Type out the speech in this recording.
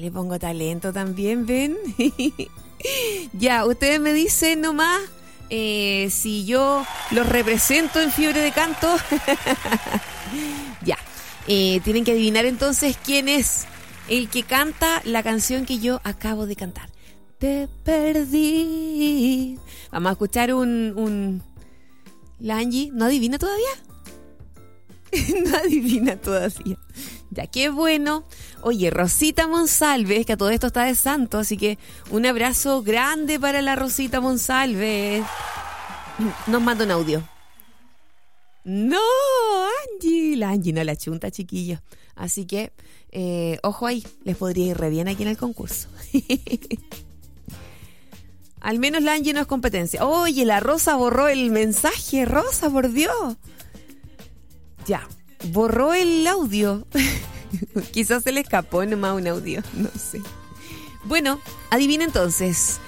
le pongo talento también, ¿ven? Ya, ustedes me dicen nomás si yo los represento en Fiebre de Canto. Ya, tienen que adivinar entonces quién es el que canta la canción que yo acabo de cantar. Te perdí. Vamos a escuchar ¿La Angie no adivina todavía? No adivina todavía. Ya, qué bueno. Oye, Rosita Monsalves, que a todo esto está de santo, así que un abrazo grande para la Rosita Monsalves. Nos manda un audio. No, Angie. La Angie no la chunta, chiquillos. Así que, ojo ahí, les podría ir re bien aquí en el concurso. Al menos la Angie no es competencia. Oye, la Rosa borró el mensaje. Rosa, por Dios. Ya, borró el audio. Quizás se le escapó nomás un audio, no sé. Bueno, adivina entonces.